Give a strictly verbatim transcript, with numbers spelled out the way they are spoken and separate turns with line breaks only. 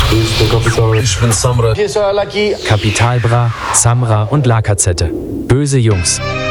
Ich bin Kapital.
Ich bin Samra.
Hier ist euer Lucky.
Kapital Bra, Samra und Lakazette. Böse Jungs.